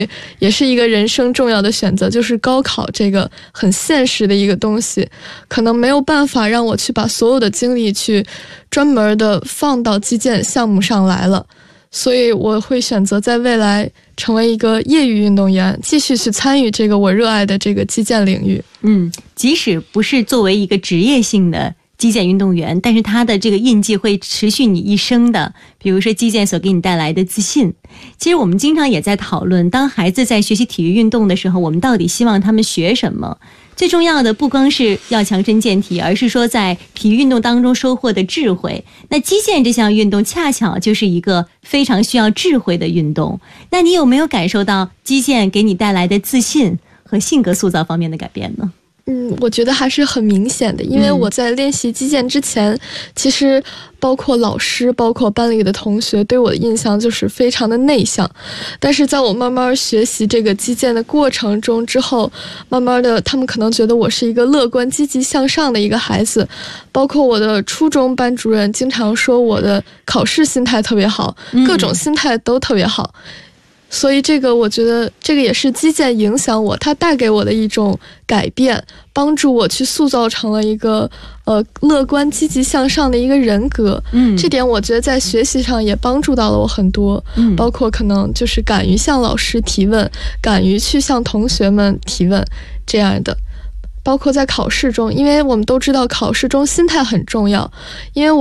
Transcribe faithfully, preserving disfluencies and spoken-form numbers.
也是一个人生重要的选择，就是高考这个很现实的一个东西，可能没有办法让我去把所有的精力去专门的放到击剑项目上来了，所以我会选择在未来成为一个业余运动员，继续去参与这个我热爱的这个击剑领域。 嗯，即使不是作为一个职业性的击剑运动员，但是他的这个印记会持续你一生的，比如说击剑所给你带来的自信。其实我们经常也在讨论，当孩子在学习体育运动的时候，我们到底希望他们学什么？最重要的不光是要强身健体，而是说在体育运动当中收获的智慧。那击剑这项运动恰巧就是一个非常需要智慧的运动。那你有没有感受到击剑给你带来的自信和性格塑造方面的改变呢？ 嗯，我觉得还是很明显的，因为我在练习击剑之前，嗯、其实包括老师，包括班里的同学对我的印象就是非常的内向。但是在我慢慢学习这个击剑的过程中之后，慢慢的他们可能觉得我是一个乐观、积极向上的一个孩子。包括我的初中班主任经常说我的考试心态特别好，各种心态都特别好。嗯，所以这个我觉得这个也是击剑影响我，它带给我的一种改变，帮助我去塑造成了一个呃乐观积极向上的一个人格。嗯，这点我觉得在学习上也帮助到了我很多。嗯，包括可能就是敢于向老师提问，敢于去向同学们提问这样的。包括在考试中，因为我们都知道考试中心态很重要，因为我